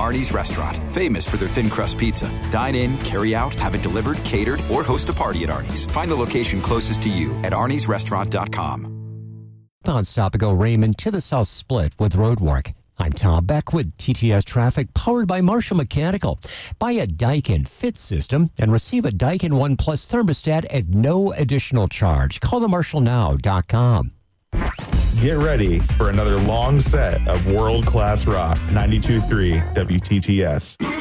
Arnie's Restaurant, famous for their thin crust pizza. Dine in, carry out, have it delivered, catered, or host a party at Arnie's. Find the location closest to you at arniesrestaurant.com. On Stopico Raymond to the South Split with roadwork. I'm Tom Beck with TTS Traffic, powered by Marshall Mechanical. Buy a Daikin Fit system and receive a Daikin One Plus thermostat at no additional charge. Call themarshallnow.com. Get ready for another long set of world-class rock. 92.3 WTTS.